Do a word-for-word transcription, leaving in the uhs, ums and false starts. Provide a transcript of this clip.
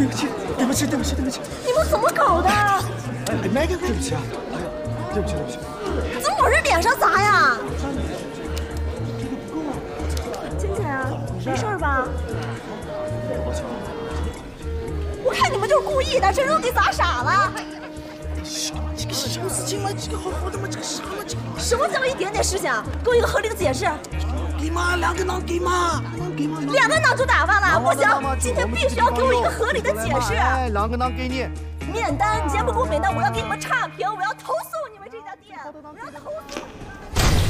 对不起，对不起，对不起，对不起！ 你们怎么搞的？ 哎，麦克，对不起啊，对不起，对不起。 怎么往人脸上砸呀？金姐，没事吧？ 抱歉。 我看你们就是故意的，这人都给砸傻了。 小嘛，这个小事情嘛，这个好好的嘛，这个啥嘛，这个。 什么叫一点点事情？给我一个合理的解释。 给嘛，两个囊给嘛，给嘛。 两个囊就打发了，不行，今天必须要给我一个合理的解释。 哎，两个囊给你。 免单，你既然不给我免单，我要给你们差评，我要投诉你们这家店，我要投诉。